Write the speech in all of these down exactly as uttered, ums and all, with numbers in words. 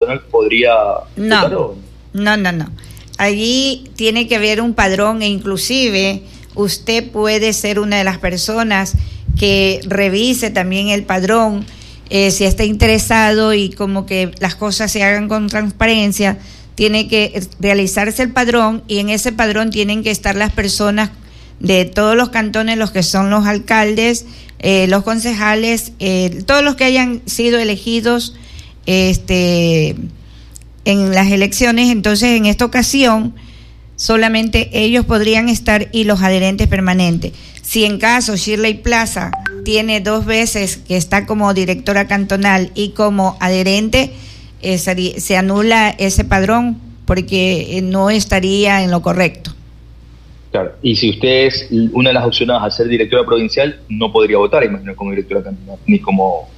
cantonal podría no, votar o no, no, no. Allí tiene que haber un padrón e inclusive usted puede ser una de las personas que revise también el padrón, eh, si está interesado y como que las cosas se hagan con transparencia, tiene que realizarse el padrón y en ese padrón tienen que estar las personas de todos los cantones, los que son los alcaldes, eh, los concejales, eh, todos los que hayan sido elegidos este, en las elecciones. Entonces, en esta ocasión, solamente ellos podrían estar y los adherentes permanentes. Si en caso Shirley Plaza tiene dos veces que está como directora cantonal y como adherente, eh, se, se anula ese padrón porque no estaría en lo correcto. Claro, y si usted es una de las opcionadas a ser directora provincial, no podría votar, imagino, como directora cantonal, ni como...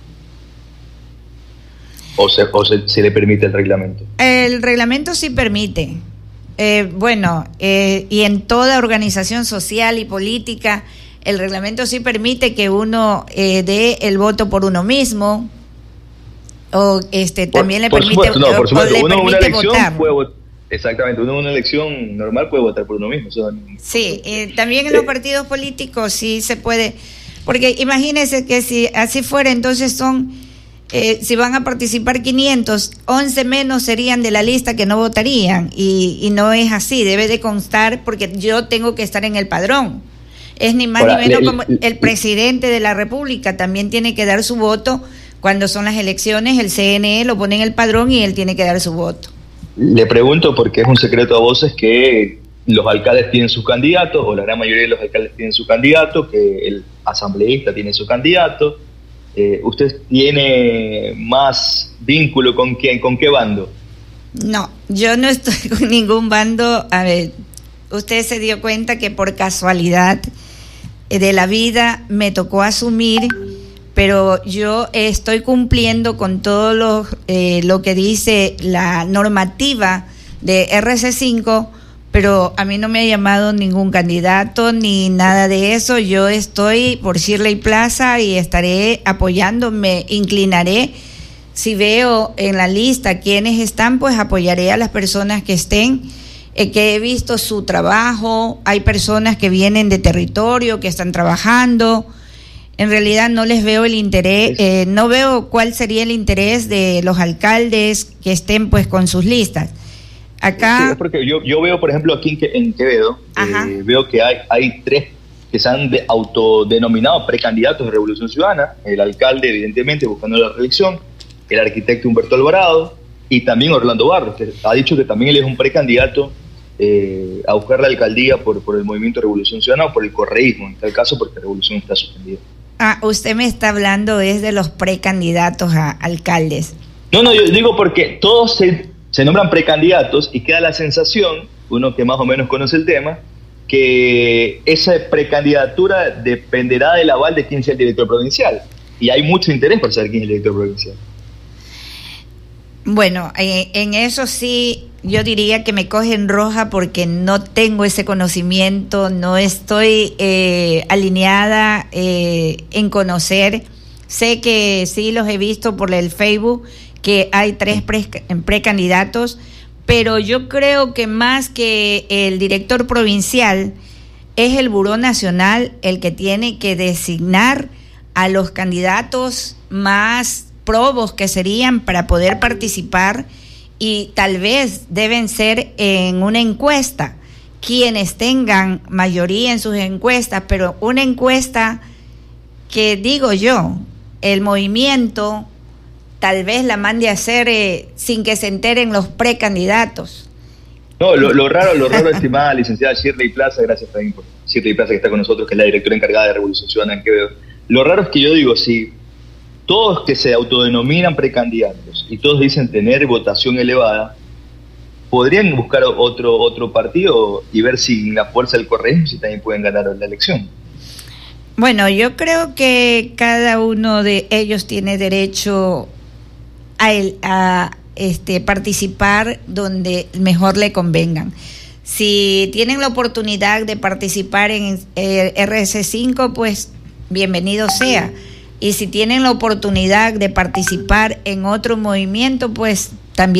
¿O, se, o se, se le permite el reglamento? El reglamento sí permite. Eh, bueno, eh, y en toda organización social y política, el reglamento sí permite que uno eh, dé el voto por uno mismo, o este por, también le por permite, supuesto, no, por supuesto. le Uno permite una elección votar. Puede votar. Exactamente, uno en una elección normal puede votar por uno mismo. Eso sí, eh, también en los partidos políticos sí se puede, porque imagínense que si así fuera, entonces son, eh, si van a participar quinientos, once menos serían de la lista que no votarían, y, y no es así, debe de constar, porque yo tengo que estar en el padrón. Es ni más Ahora, ni menos le, como le, el presidente de la República también tiene que dar su voto cuando son las elecciones, el C N E lo pone en el padrón y él tiene que dar su voto. Le pregunto porque es un secreto a voces que los alcaldes tienen sus candidatos, o la gran mayoría de los alcaldes tienen su candidato, que el asambleísta tiene su candidato. Eh, ¿Usted tiene más vínculo con quién, con qué bando? No, yo no estoy con ningún bando. A ver, usted se dio cuenta que por casualidad de la vida me tocó asumir, pero yo estoy cumpliendo con todo lo, eh, lo que dice la normativa de R C cinco, pero a mí no me ha llamado ningún candidato ni nada de eso. Yo estoy por Shirley Plaza y estaré apoyando, me inclinaré. Si veo en la lista quiénes están, pues apoyaré a las personas que estén, eh, que he visto su trabajo. Hay personas que vienen de territorio, que están trabajando. En realidad no les veo el interés, eh, no veo cuál sería el interés de los alcaldes que estén pues con sus listas. Acá... Sí, porque yo, yo veo, por ejemplo, aquí en, en Quevedo, eh, veo que hay, hay tres que se han de, autodenominado precandidatos de Revolución Ciudadana: el alcalde, evidentemente, buscando la reelección, el arquitecto Humberto Alvarado y también Orlando Barros, que ha dicho que también él es un precandidato eh, a buscar la alcaldía por, por el movimiento Revolución Ciudadana o por el correísmo, en tal caso, porque Revolución está suspendida. Ah, usted me está hablando es de los precandidatos a alcaldes. No, no, yo digo porque todos se, se nombran precandidatos y queda la sensación, uno que más o menos conoce el tema, que esa precandidatura dependerá del aval de quién sea el director provincial. Y hay mucho interés por saber quién es el director provincial. Bueno, eh, en eso sí, yo diría que me cogen roja porque no tengo ese conocimiento, no estoy eh, alineada eh, en conocer. Sé que sí los he visto por el Facebook, que hay tres pre- precandidatos, pero yo creo que más que el director provincial, es el Buró Nacional el que tiene que designar a los candidatos más probos que serían para poder participar, y tal vez deben ser en una encuesta quienes tengan mayoría en sus encuestas, pero una encuesta que, digo yo, el movimiento tal vez la mande a hacer eh, sin que se enteren los precandidatos. No, lo, lo raro, lo raro, estimada licenciada Shirley Plaza, gracias también por Shirley Plaza que está con nosotros, que es la directora encargada de Revolución Ciudadana en Quevedo. Lo raro es que yo digo, si todos que se autodenominan precandidatos y todos dicen tener votación elevada, podrían buscar otro otro partido y ver si la fuerza del correísmo si también pueden ganar la elección. Bueno, yo creo que cada uno de ellos tiene derecho a, el, a este, participar donde mejor le convengan. Si tienen la oportunidad de participar en eh, R C cinco, pues bienvenido sea. Y si tienen la oportunidad de participar en otro movimiento, pues